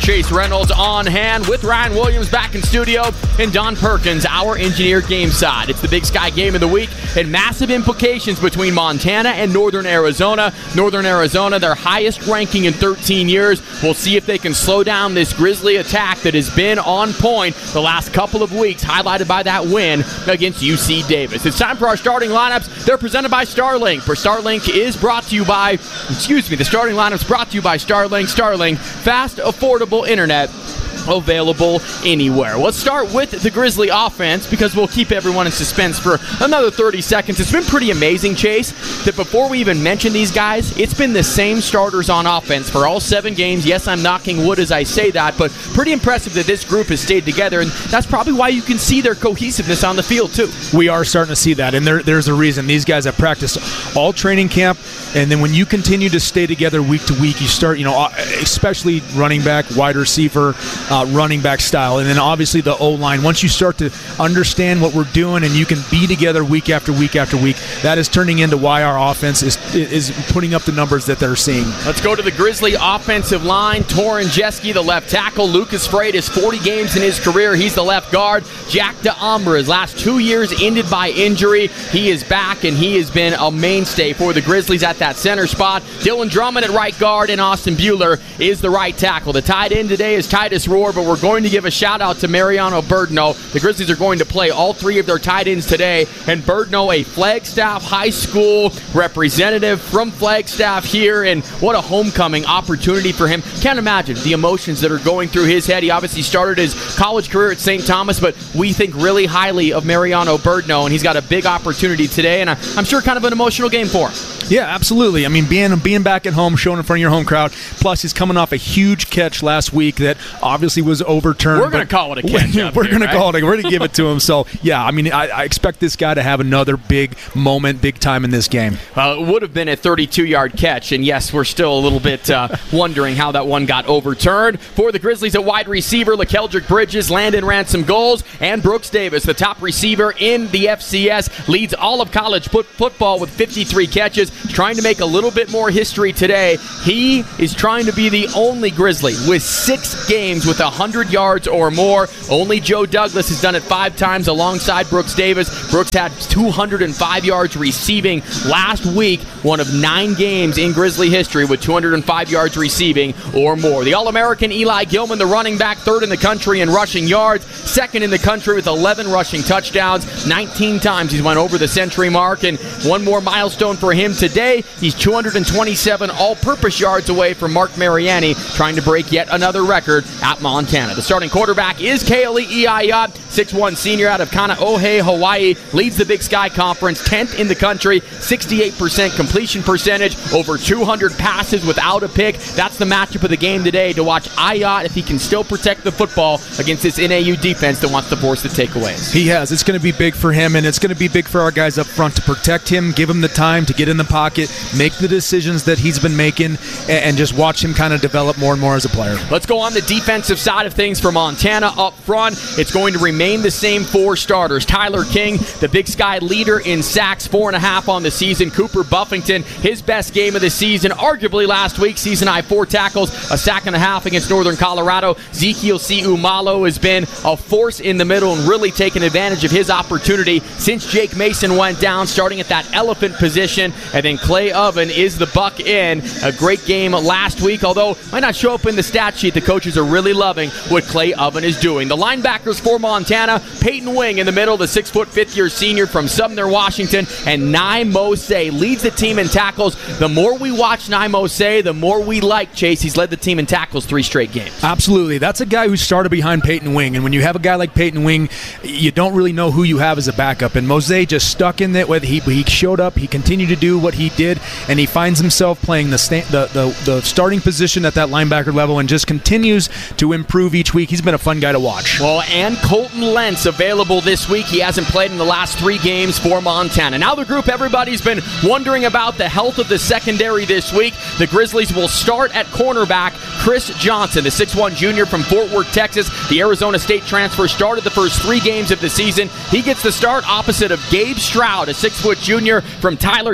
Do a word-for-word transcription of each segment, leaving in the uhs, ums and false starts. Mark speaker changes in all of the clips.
Speaker 1: Chase Reynolds on hand with Ryan Williams back in studio and Don Perkins, our engineer game side. It's the Big Sky game of the week and massive implications between Montana and Northern Arizona. Northern Arizona, their highest ranking in thirteen years. We'll see if they can slow down this Grizzly attack that has been on point the last couple of weeks, highlighted by that win against U C Davis. It's time for our starting lineups. They're presented by Starlink. For Starlink is brought to you by, excuse me, the starting lineups brought to you by Starlink. Starlink, fast, affordable internet available anywhere. Let's start with the Grizzly offense because we'll keep everyone in suspense for another thirty seconds. It's been pretty amazing, Chase, that before we even mention these guys, it's been the same starters on offense for all seven games. Yes, I'm knocking wood as I say that, but pretty impressive that this group has stayed together, and that's probably why you can see their cohesiveness on the field, too.
Speaker 2: We are starting to see that, and there, there's a reason. These guys have practiced all training camp, and then when you continue to stay together week to week, you start, you know, especially running back, wide receiver, Uh, running back style, and then obviously the O-line. Once you start to understand what we're doing and you can be together week after week after week, that is turning into why our offense is is putting up the numbers that they're seeing.
Speaker 1: Let's go to the Grizzly offensive line. Torin Jeske, the left tackle. Lucas Freight is forty games in his career. He's the left guard. Jack DeAmbra, his last two years ended by injury. He is back, and he has been a mainstay for the Grizzlies at that center spot. Dylan Drummond at right guard, and Austin Bueller is the right tackle. The tight end today is Titus Rohr, but we're going to give a shout-out to Mariano Birdno. The Grizzlies are going to play all three of their tight ends today, and Birdno, a Flagstaff High School representative from Flagstaff here, and what a homecoming opportunity for him. Can't imagine the emotions that are going through his head. He obviously started his college career at Saint Thomas, but we think really highly of Mariano Birdno, and he's got a big opportunity today, and I'm sure kind of an emotional game for him.
Speaker 2: Yeah, absolutely. I mean, being being back at home, showing in front of your home crowd, plus he's coming off a huge catch last week that obviously was overturned.
Speaker 1: We're going to call it a catch.
Speaker 2: We're going
Speaker 1: right?
Speaker 2: to call it. A, we're going to give it to him. So, yeah, I mean, I, I expect this guy to have another big moment, big time in this game.
Speaker 1: Well, it would have been a thirty-two-yard catch, and yes, we're still a little bit uh, wondering how that one got overturned. For the Grizzlies, a wide receiver, LaKeldrick Bridges, Landon Ransom goals, and Brooks Davis, the top receiver in the F C S, leads all of college foot- football with fifty-three catches. He's trying to make a little bit more history today. He is trying to be the only Grizzly with six games with one hundred yards or more. Only Joe Douglas has done it five times alongside Brooks Davis. Brooks had two hundred five yards receiving last week, one of nine games in Grizzly history with two hundred five yards receiving or more. The All-American Eli Gilman, the running back, third in the country in rushing yards, second in the country with eleven rushing touchdowns. nineteen times he's went over the century mark, and one more milestone for him today. He's two hundred twenty-seven all-purpose yards away from Mark Mariani, trying to break yet another record at Montana. The starting quarterback is Kaeli Iyayat, six one senior out of Kanaohe, Hawaii, leads the Big Sky Conference, tenth in the country, sixty-eight percent completion percentage, over two hundred passes without a pick. That's the matchup of the game today, to watch Iyayat if he can still protect the football against this N A U defense that wants to force the takeaways.
Speaker 2: He has. It's going to be big for him, and it's going to be big for our guys up front to protect him, give him the time to get in the pocket, make the decisions that he's been making, and just watch him kind of develop more and more as a player.
Speaker 1: Let's go on the defensive side of things for Montana up front. It's going to remain the same four starters. Tyler King, the Big Sky leader in sacks, four and a half on the season. Cooper Buffington, his best game of the season, arguably last week, season high four tackles, a sack and a half against Northern Colorado. Ezekiel C. Umalo has been a force in the middle and really taken advantage of his opportunity since Jake Mason went down, starting at that elephant position. And then Clay Oven is the buck in. A great game last week, although might not show up in the stat sheet. The coaches are really loving what Clay Oven is doing. The linebackers for Montana, Peyton Wing in the middle, the six foot fifth-year senior from Sumner, Washington, and Nye Mose leads the team in tackles. The more we watch Nye Mose, the more we like Chase. He's led the team in tackles three straight games.
Speaker 2: Absolutely. That's a guy who started behind Peyton Wing, and when you have a guy like Peyton Wing, you don't really know who you have as a backup, and Mose just stuck in that. With he, he showed up, he continued to do what he did, and he finds himself playing the, sta- the, the, the starting position at that linebacker level and just continues to improve each week. He's been a fun guy to watch.
Speaker 1: Well, and Colton Lentz available this week. He hasn't played in the last three games for Montana. Now the group everybody's been wondering about the health of the secondary this week. The Grizzlies will start at cornerback Chris Johnson, the six one junior from Fort Worth, Texas. The Arizona State transfer started the first three games of the season. He gets the start opposite of Gabe Stroud, a six foot junior from Tyler, Texas.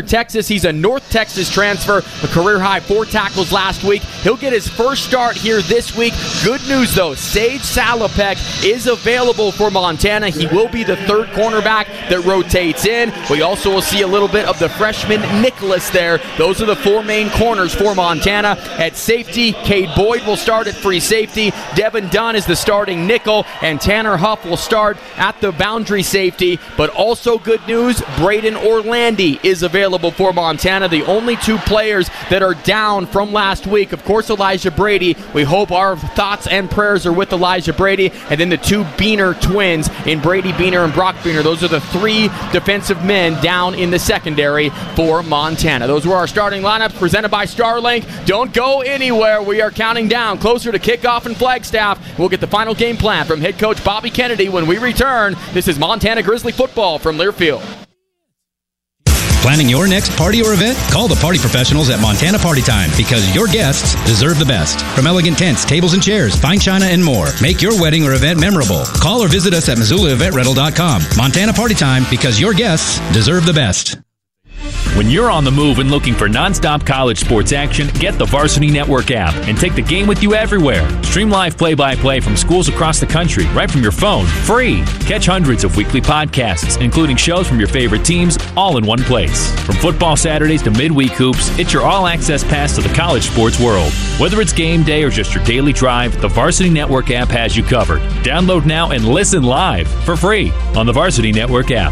Speaker 1: Davis. He's a North Texas transfer, a career-high four tackles last week. He'll get his first start here this week. Good news, though. Sage Salopek is available for Montana. He will be the third cornerback that rotates in. We also will see a little bit of the freshman Nicholas there. Those are the four main corners for Montana. At safety, Cade Boyd will start at free safety. Devin Dunn is the starting nickel, and Tanner Huff will start at the boundary safety. But also good news, Braden Orlandi is available for Montana. The only two players that are down from last week. Of course, Elijah Brady. We hope our thoughts and prayers are with Elijah Brady. And then the two Beaner twins in Brady Beaner and Brock Beaner. Those are the three defensive men down in the secondary for Montana. Those were our starting lineups presented by Starlink. Don't go anywhere. We are counting down closer to kickoff in Flagstaff. We'll get the final game plan from head coach Bobby Kennedy when we return. This is Montana Grizzly football from Learfield.
Speaker 3: Planning your next party or event? Call the party professionals at Montana Party Time, because your guests deserve the best. From elegant tents, tables and chairs, fine china, and more, make your wedding or event memorable. Call or visit us at Missoula Event Rental dot com. Montana Party Time, because your guests deserve the best.
Speaker 4: When you're on the move and looking for nonstop college sports action, get the Varsity Network app and take the game with you everywhere. Stream live play-by-play from schools across the country right from your phone, free. Catch hundreds of weekly podcasts, including shows from your favorite teams, all in one place. From football Saturdays to midweek hoops, it's your all-access pass to the college sports world. Whether it's game day or just your daily drive, the Varsity Network app has you covered. Download now and listen live for free on the Varsity Network app.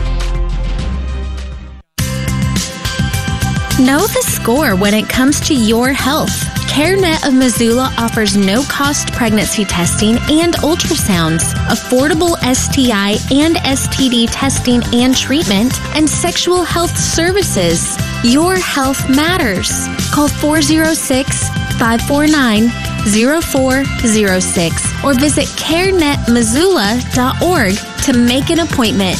Speaker 5: Know the score when it comes to your health. CareNet of Missoula offers no-cost pregnancy testing and ultrasounds, affordable S T I and S T D testing and treatment, and sexual health services. Your health matters. Call four oh six, five four nine, oh four oh six or visit care net missoula dot org to make an appointment.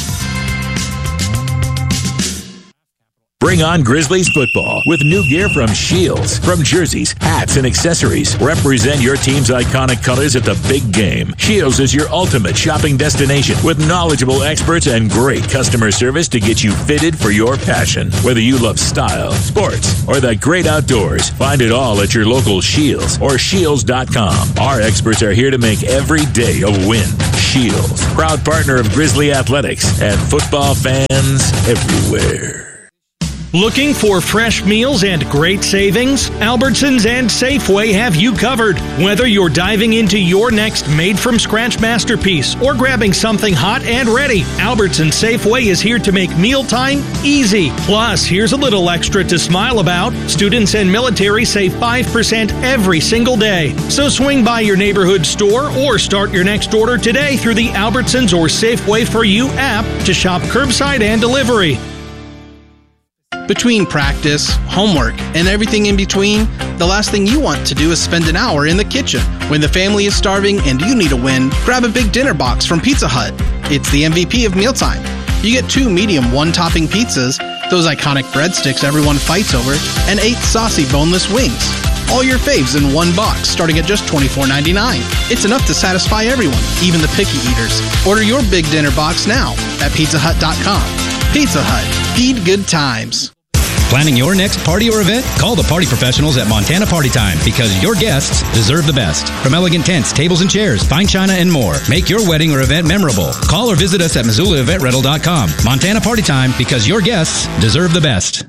Speaker 6: Bring on Grizzlies football with new gear from Shields. From jerseys, hats, and accessories, represent your team's iconic colors at the big game. Shields is your ultimate shopping destination with knowledgeable experts and great customer service to get you fitted for your passion. Whether you love style, sports, or the great outdoors, find it all at your local Shields or shields dot com. Our experts are here to make every day a win. Shields, proud partner of Grizzly Athletics and football fans everywhere.
Speaker 7: Looking for fresh meals and great savings? Albertsons and Safeway have you covered. Whether you're diving into your next made-from-scratch masterpiece or grabbing something hot and ready, Albertsons Safeway is here to make mealtime easy. Plus, here's a little extra to smile about. Students and military save five percent every single day. So swing by your neighborhood store or start your next order today through the Albertsons or Safeway for You app to shop curbside and delivery.
Speaker 8: Between practice, homework, and everything in between, the last thing you want to do is spend an hour in the kitchen. When the family is starving and you need a win, grab a big dinner box from Pizza Hut. It's the M V P of mealtime. You get two medium one-topping pizzas, those iconic breadsticks everyone fights over, and eight saucy boneless wings. All your faves in one box, starting at just twenty-four ninety-nine. It's enough to satisfy everyone, even the picky eaters. Order your big dinner box now at pizza hut dot com. Pizza Hut. Feed good times.
Speaker 3: Planning your next party or event? Call the party professionals at Montana Party Time, because your guests deserve the best. From elegant tents, tables and chairs, fine china, and more, make your wedding or event memorable. Call or visit us at Missoula Event Rental dot com. Montana Party Time, because your guests deserve the best.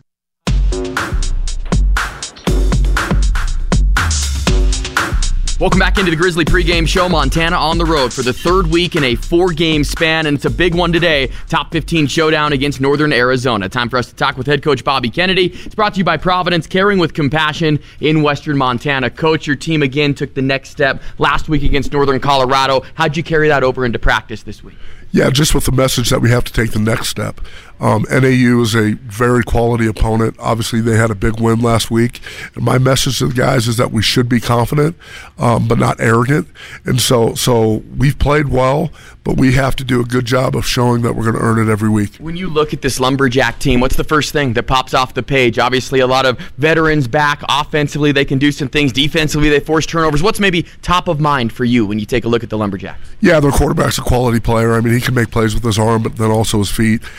Speaker 1: Welcome back into the Grizzly pregame show. Montana on the road for the third week in a four-game span, and it's a big one today. Top fifteen showdown against Northern Arizona. Time for us to talk with head coach Bobby Kennedy. It's brought to you by Providence, caring with compassion in Western Montana. Coach, your team again took the next step last week against Northern Colorado. How'd you carry that over into practice this week?
Speaker 9: Yeah, just with the message that we have to take the next step. Um, N A U is a very quality opponent. Obviously, they had a big win last week. And my message to the guys is that we should be confident, um, but not arrogant. And so, so we've played well, but we have to do a good job of showing that we're going to earn it every week.
Speaker 1: When you look at this Lumberjack team, what's the first thing that pops off the page? Obviously, a lot of veterans back. Offensively, they can do some things. Defensively, they force turnovers. What's maybe top of mind for you when you take a look at the Lumberjacks?
Speaker 9: Yeah, their quarterback's a quality player. I mean, he can make plays with his arm, but then also his feet. They're tight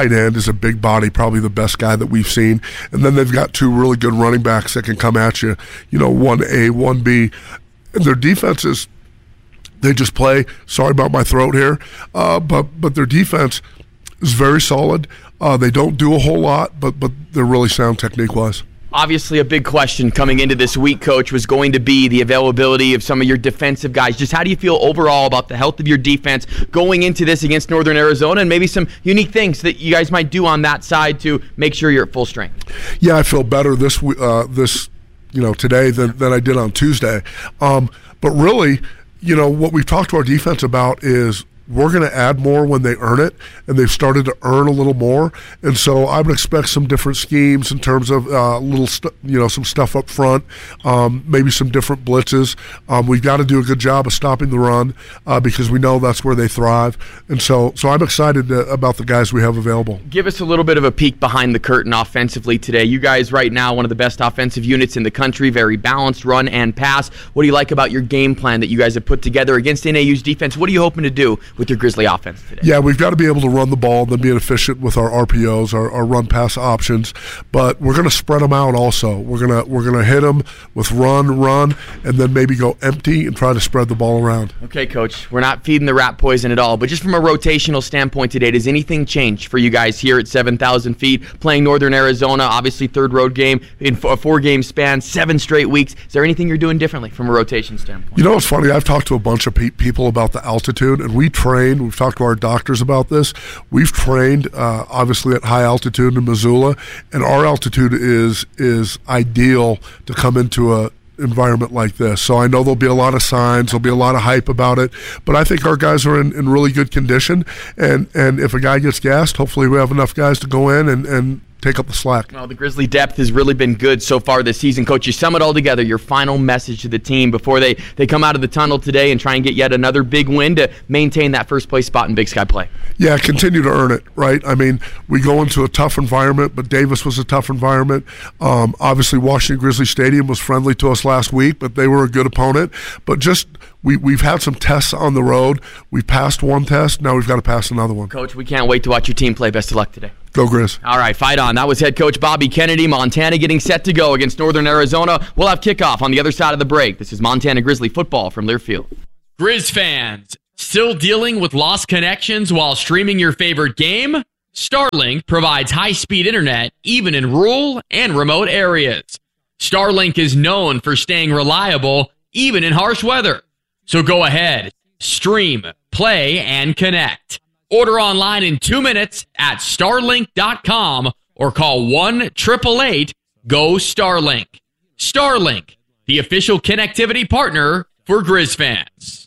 Speaker 9: tight end is a big body, probably the best guy that we've seen. And then they've got two really good running backs that can come at you, you know, one A, one B. And their defenses, they just play, sorry about my throat here, uh, but but their defense is very solid. Uh, they don't do a whole lot, but but they're really sound technique-wise.
Speaker 1: Obviously, a big question coming into this week, Coach, was going to be the availability of some of your defensive guys. Just how do you feel overall about the health of your defense going into this against Northern Arizona, and maybe some unique things that you guys might do on that side to make sure you're at full strength?
Speaker 9: Yeah, I feel better this uh, this you know today than, than I did on Tuesday. Um, but really, you know, what we've talked to our defense about is we're going to add more when they earn it, and they've started to earn a little more. And so I would expect some different schemes in terms of uh, little, st- you know, some stuff up front, um, maybe some different blitzes. Um, we've got to do a good job of stopping the run uh, because we know that's where they thrive. And so, so I'm excited to, about the guys we have available.
Speaker 1: Give us a little bit of a peek behind the curtain offensively today. You guys right now, one of the best offensive units in the country, very balanced run and pass. What do you like about your game plan that you guys have put together against N A U's defense? What are you hoping to do with your Grizzly offense today?
Speaker 9: Yeah, we've got to be able to run the ball and then be efficient with our R P Os, our, our run pass options. But we're going to spread them out also. We're gonna we're gonna hit them with run, run, and then maybe go empty and try to spread the ball around.
Speaker 1: Okay, Coach, we're not feeding the rat poison at all. But just from a rotational standpoint today, does anything change for you guys here at seven thousand feet, playing Northern Arizona? Obviously, third road game in a four-game span, seven straight weeks. Is there anything you're doing differently from a rotation standpoint?
Speaker 9: You know what's funny? I've talked to a bunch of pe- people about the altitude, and we train. We've talked to our doctors about this. We've trained, uh, obviously, at high altitude in Missoula, and our altitude is is ideal to come into a environment like this. So I know there'll be a lot of signs, there'll be a lot of hype about it, but I think our guys are in, in really good condition, and, and if a guy gets gassed, hopefully we have enough guys to go in and, and take up the slack.
Speaker 1: Well, the Grizzly depth has really been good so far this season. Coach, you sum it all together, your final message to the team before they, they come out of the tunnel today and try and get yet another big win to maintain that first place spot in Big Sky play.
Speaker 9: Yeah, continue to earn it, right? I mean, we go into a tough environment, but Davis was a tough environment. Um, obviously, Washington Grizzly Stadium was friendly to us last week, but they were a good opponent. But just we, we've had some tests on the road. We passed one test. Now we've got to pass another one.
Speaker 1: Coach, we can't wait to watch your team play. Best of luck today.
Speaker 9: Go Grizz.
Speaker 1: All right, fight on. That was head coach Bobby Kennedy. Montana getting set to go against Northern Arizona. We'll have kickoff on the other side of the break. This is Montana Grizzly football from Learfield.
Speaker 10: Grizz fans, still dealing with lost connections while streaming your favorite game? Starlink provides high-speed internet even in rural and remote areas. Starlink is known for staying reliable even in harsh weather. So go ahead, stream, play, and connect. Order online in two minutes at starlink dot com or call one eight eight eight G O Starlink. Starlink, the official connectivity partner for Grizz fans.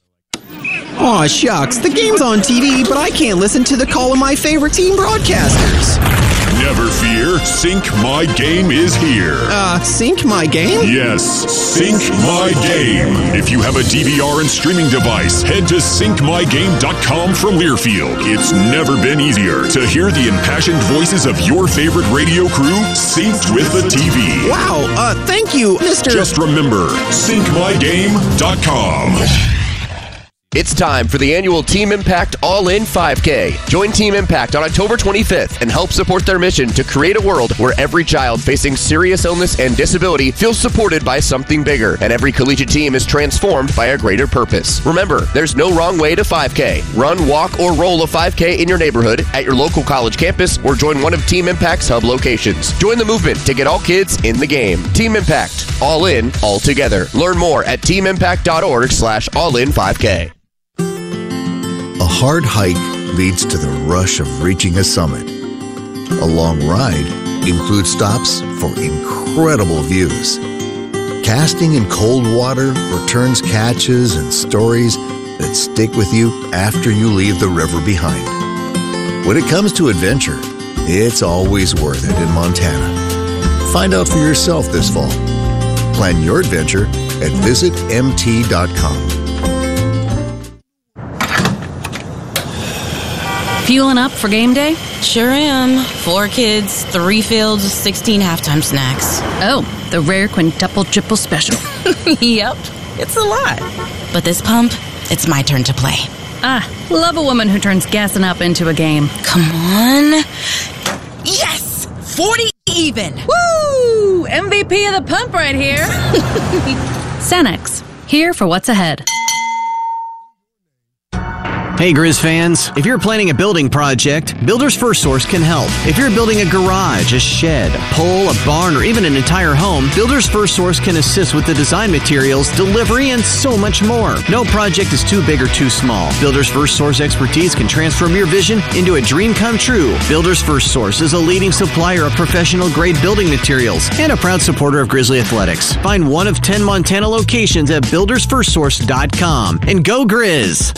Speaker 11: Aw, shucks. The game's on T V, but I can't listen to the call of my favorite team broadcasters.
Speaker 12: Never fear, Sync My Game is here.
Speaker 11: Uh, Sync My Game?
Speaker 12: Yes, Sync My Game. If you have a D V R and streaming device, head to sync my game dot com from Learfield. It's never been easier to hear the impassioned voices of your favorite radio crew synced with the T V.
Speaker 11: Wow, uh, thank you, Mister
Speaker 12: Just remember, sync my game dot com.
Speaker 13: It's time for the annual Team Impact All-In five K. Join Team Impact on October twenty-fifth and help support their mission to create a world where every child facing serious illness and disability feels supported by something bigger, and every collegiate team is transformed by a greater purpose. Remember, there's no wrong way to five K. Run, walk, or roll a five K in your neighborhood, at your local college campus, or join one of Team Impact's hub locations. Join the movement to get all kids in the game. Team Impact. All in, all together. Learn more at team impact dot org slash all in five K.
Speaker 14: A hard hike leads to the rush of reaching a summit. A long ride includes stops for incredible views. Casting in cold water returns catches and stories that stick with you after you leave the river behind. When it comes to adventure, it's always worth it in Montana. Find out for yourself this fall. Plan your adventure at visit m t dot com.
Speaker 15: Fueling up for game day?
Speaker 16: Sure am. Four kids, three fields, sixteen halftime snacks.
Speaker 15: Oh, the rare quintuple triple special.
Speaker 16: Yep, it's a lot. But this pump, it's my turn to play.
Speaker 15: Ah, love a woman who turns gassing up into a game.
Speaker 16: Come on. Yes! forty even.
Speaker 15: Woo! M V P of the pump right here. Cenex, here for what's ahead.
Speaker 17: Hey Grizz fans, if you're planning a building project, Builders First Source can help. If you're building a garage, a shed, a pole, a barn, or even an entire home, Builders First Source can assist with the design materials, delivery, and so much more. No project is too big or too small. Builders First Source expertise can transform your vision into a dream come true. Builders First Source is a leading supplier of professional grade building materials and a proud supporter of Grizzly Athletics. Find one of ten Montana locations at builders first source dot com and go Grizz!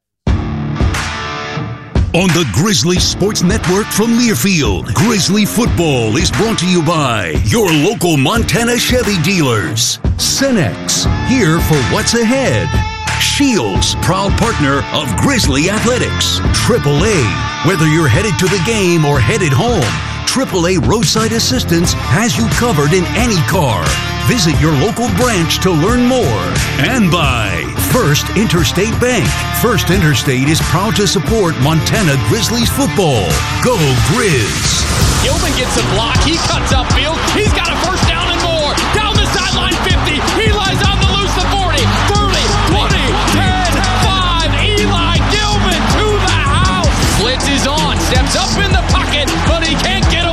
Speaker 18: On the Grizzly Sports Network from Learfield, Grizzly Football is brought to you by your local Montana Chevy dealers. Cenex, here for what's ahead. Shields, proud partner of Grizzly Athletics. triple A, whether you're headed to the game or headed home, triple A Roadside Assistance has you covered in any car. Visit your local branch to learn more. And by First Interstate Bank. First Interstate is proud to support Montana Grizzlies football. Go Grizz!
Speaker 1: Gilman gets a block. He cuts upfield. He's got a first down and more. Down the sideline fifty. He lies on the loose the forty, thirty, twenty, ten, five. Eli Gilman to the house. Blitz is on. Steps up in the pocket, but he can't get